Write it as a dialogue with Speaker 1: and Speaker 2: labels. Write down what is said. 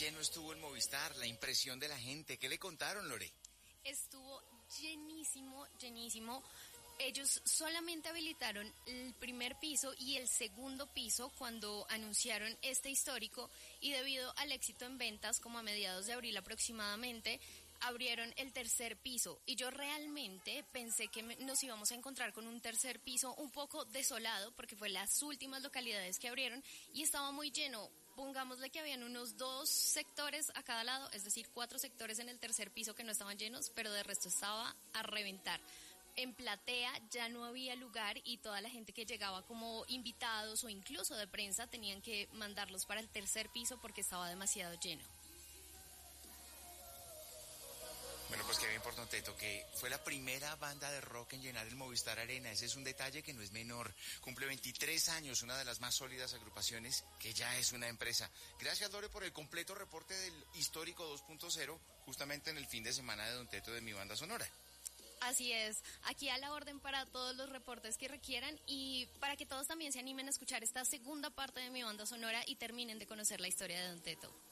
Speaker 1: lleno estuvo el Movistar? La impresión de la gente. ¿Qué le contaron, Lore?
Speaker 2: Estuvo llenísimo, llenísimo. Ellos solamente habilitaron el primer piso y el segundo piso cuando anunciaron este histórico, y debido al éxito en ventas, como a mediados de abril aproximadamente, abrieron el tercer piso, y yo realmente pensé que nos íbamos a encontrar con un tercer piso un poco desolado, porque fue las últimas localidades que abrieron y estaba muy lleno. Pongámosle que habían unos 2 sectores a cada lado, es decir, 4 sectores en el tercer piso que no estaban llenos, pero de resto estaba a reventar. En platea ya no había lugar y toda la gente que llegaba como invitados o incluso de prensa tenían que mandarlos para el tercer piso porque estaba demasiado lleno.
Speaker 1: Bueno, pues qué bien por Tonteto, que fue la primera banda de rock en llenar el Movistar Arena. Ese es un detalle que no es menor. Cumple 23 años, una de las más sólidas agrupaciones que ya es una empresa. Gracias, Lore, por el completo reporte del Histórico 2.0, justamente en el fin de semana de Don Teto de Mi Banda Sonora.
Speaker 2: Así es, aquí a la orden para todos los reportes que requieran y para que todos también se animen a escuchar esta segunda parte de Mi Banda Sonora y terminen de conocer la historia de Don Teto.